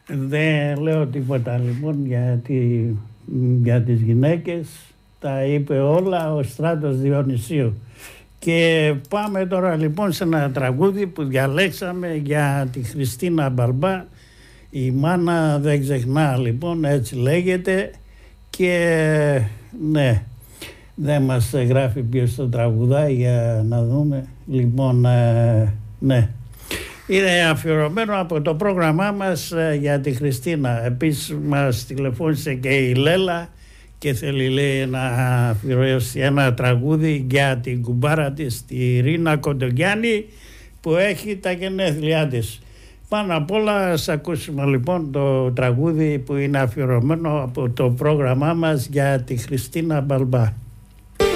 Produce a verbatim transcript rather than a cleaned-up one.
Δεν λέω τίποτα λοιπόν για, τη, για τις γυναίκες. Τα είπε όλα ο Στράτος Διονυσίου. Και πάμε τώρα λοιπόν σε ένα τραγούδι που διαλέξαμε για τη Χριστίνα Μπαλμπά. Η μάνα δεν ξεχνά, λοιπόν, έτσι λέγεται. Και ναι, δεν μας γράφει ποιος το τραγουδάει, για να δούμε. Λοιπόν, ε, ναι, είναι αφιερωμένο από το πρόγραμμά μας ε, για τη Χριστίνα. Επίσης μας τηλεφώνησε και η Λέλα και θέλει, λέει, να αφιερώσει ένα τραγούδι για την κουμπάρα της, τη Ρίνα Κοντογιάννη, που έχει τα γενέθλιά της. Πάνω απ' όλα ας ακούσουμε λοιπόν το τραγούδι που είναι αφιερωμένο από το πρόγραμμά μας για τη Χριστίνα Μπαλμπά.